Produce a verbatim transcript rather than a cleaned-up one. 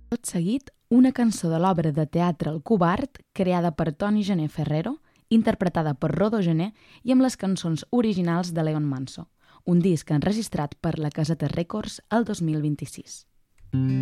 Tot seguit, una cançó de l'obra de teatre El Covard, creada per Toni Gené Ferrero, interpretada per Rodó Gené i amb les cançons originals de Leon Manso, un disc enregistrat per la Caseta Records el dos mil vint-i-sis.